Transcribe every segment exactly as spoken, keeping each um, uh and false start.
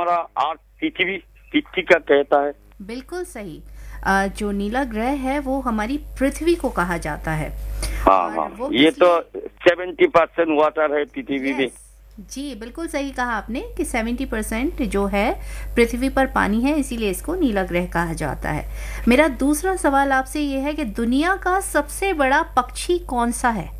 हमारा अर्थ पृथ्वी पृथ्वी का कहता है। बिल्कुल सही। अ, जो नीला ग्रह है वो हमारी पृथ्वी को कहा जाता है। हाँ और हाँ, वो ये किस तो लिए? सेवेंटी परसेंट वाटर है पृथ्वी में। यस, जी बिल्कुल सही कहा आपने कि सत्तर परसेंट जो है पृथ्वी पर पानी है, इसीलिए इसको नीला ग्रह कहा जाता है। मेरा दूसरा सवाल आपसे ये है कि दुनिया का सबसे बड़ा पक्षी कौन सा है?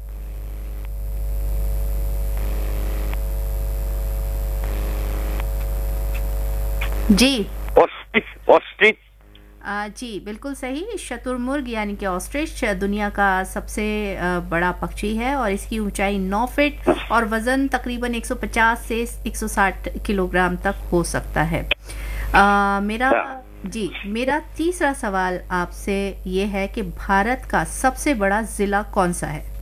जी ऑस्ट्रिच ऑस्ट्रिच आ, जी बिल्कुल सही। शतुरमुर्ग यानी कि ऑस्ट्रिच दुनिया का सबसे आ, बड़ा पक्षी है और इसकी ऊंचाई नौ फीट और वजन तकरीबन एक सौ पचास से एक सौ साठ किलोग्राम तक हो सकता है। आ, मेरा जी मेरा तीसरा सवाल आपसे ये है कि भारत का सबसे बड़ा जिला कौन सा है?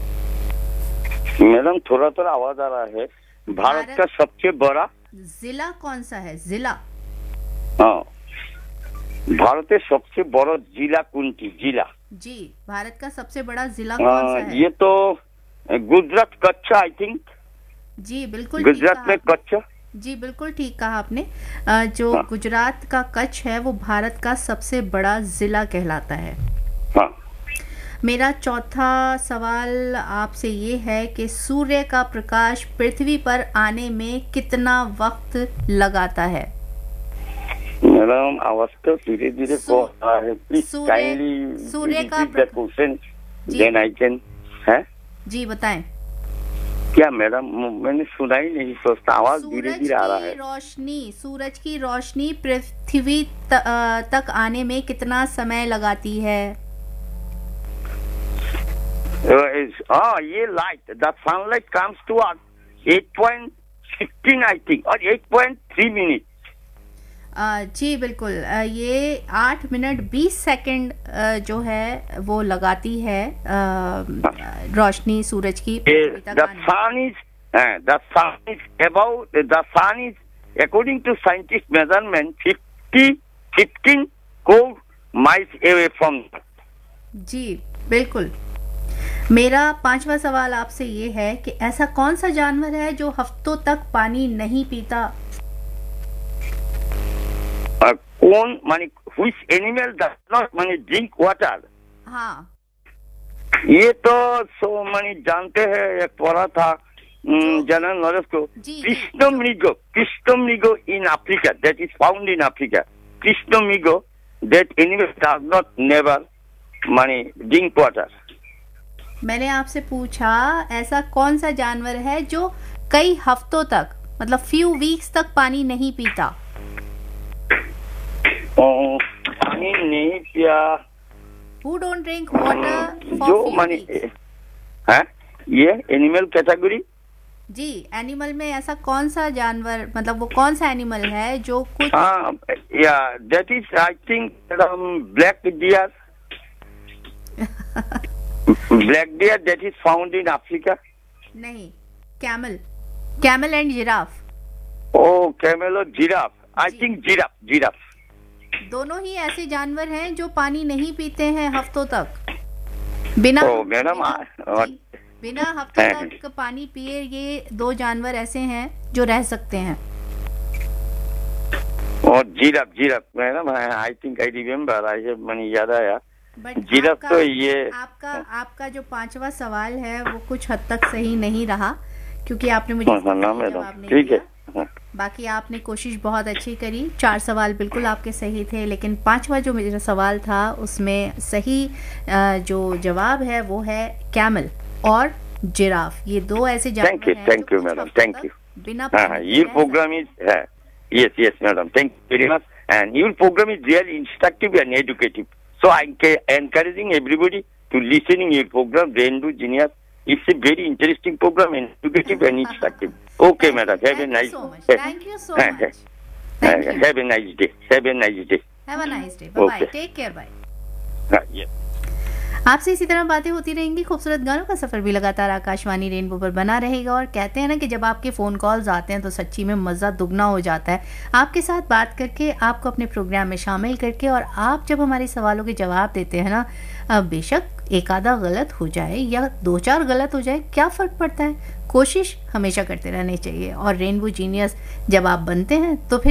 मैडम थोड़ा थोड़ा आवाज आ रहा है। भारत भारत- का सबसे बड़ा जिला कौन सा है? जिला। हाँ, भारत सबसे बड़ा जिला कौन-सी जिला? जी भारत का सबसे बड़ा जिला कौन सा हाँ, है? ये तो गुजरात कच्छ आई थिंक। जी बिल्कुल ठीक गुजरात कहा में आपने। कच्छ। जी बिल्कुल ठीक कहा आपने। अ, जो हाँ। गुजरात का कच्छ है वो भारत का सबसे बड़ा जिला कहलाता है। हाँ, मेरा चौथा सवाल आपसे ये है कि सूर्य का प्रकाश पृथ्वी पर आने में कितना वक्त लगाता है? मैडम आवाज तो धीरे धीरे सू- को आ रहा है। प्लीज सूर्य- काइंडली सूर्य का repeat the question ji. Then I can. है जी बताएं। क्या मैडम? मैंने सुना ही नहीं सोचता, आवाज धीरे सूरज धीरे आ रहा की है। रोशनी सूरज की रोशनी पृथ्वी त, अ, तक आने में कितना समय लगाती है? हाँ, ये light the sunlight comes to earth at point fifteen I think और एट पॉइंट थ्री मिनट। अ, जी बिल्कुल। अ, ये आठ मिनट बीस सेकंड अ, जो है वो लगाती है अ, रोशनी सूरज की पृथ्वी तक द आने में। सन is the sun is about the sun is according to scientist measurement fifty fifteen crore miles away from. जी बिल्कुल। मेरा पांचवा सवाल आपसे ये है कि ऐसा कौन सा जानवर है जो हफ्तों तक पानी नहीं पीता? कौन माने व्हिच एनिमल डज नॉट माने ड्रिंक वाटर? हाँ ये तो सो माने जानते हैं, एक पढ़ा था जनरल नॉलेज को। जी, जी, कृष्णमृग कृष्णमृग in Africa that is found in Africa. कृष्णमृग that animal does not never माने ड्रिंक वाटर। मैंने आपसे पूछा ऐसा कौन सा जानवर है जो कई हफ्तों तक मतलब फ्यू वीक्स तक पानी नहीं पीता? पानी नहीं पिया Who don't drink water for जो few माने weeks? है ये एनिमल कैटेगरी। जी एनिमल में ऐसा कौन सा जानवर मतलब वो कौन सा एनिमल है जो कुछ हाँ, या that is I think black dear. Black dear that is found in Africa. नहीं, camel camel and giraffe. O camel और जिराफ, आई जी। Think giraffe giraffe. दोनों ही ऐसे जानवर हैं जो पानी नहीं पीते हैं हफ्तों तक बिना ओ मैडम बिना, जी, बिना हफ्तों तक पानी पिए। ये दो जानवर ऐसे हैं जो रह सकते हैं। और giraffe giraffe madam I think I remember I have मैंने याद आया। बट जिराफ आपका, तो ये आपका आपका जो पांचवा सवाल है वो कुछ हद तक सही नहीं रहा क्योंकि आपने मुझे हाँ, हाँ, ना सही मैडम, जवाब नहीं ठीक है। दिया। हाँ। बाकी आपने कोशिश बहुत अच्छी करी। चार सवाल बिल्कुल आपके सही थे, लेकिन पांचवा जो मेरा सवाल था उसमें सही अ, जो जवाब है वो है कैमल और जिराफ। ये दो ऐसे थैंक जानवर यू हैं थैंक जो यू कुछ मैडम हफ्तों थैंक तक यू। बिना हाँ पानी your के रह program is uh, yes yes madam thank you very much and your program is really instructive and educative, so I'm encouraging everybody to listening your program Rainbow Genius. It's a very interesting program and educative and instructive. Okay Thank madam, you, have a thank you nice so much. day. Thank you so हाँ, much. हाँ, Thank you. have a nice day, have a nice day. Have a nice day. Bye bye. Okay. Take care. Bye. हाँ, yes. आपसे इसी तरह बातें होती रहेंगी। खूबसूरत गानों का सफर भी लगातार आकाशवाणी रेनबो पर बना रहेगा। और कहते हैं ना कि जब आपके फ़ोन कॉल्स आते हैं तो सच्ची में मज़ा दुगना हो जाता है आपके साथ बात करके, आपको अपने प्रोग्राम में शामिल करके। और आप जब हमारे सवालों के जवाब देते हैं ना, अब बेशक एक आधा गलत हो जाए या दो चार गलत हो जाए, क्या फ़र्क पड़ता है, कोशिश हमेशा करते रहनी चाहिए। और रेनबो जीनियस जब आप बनते हैं तो फिर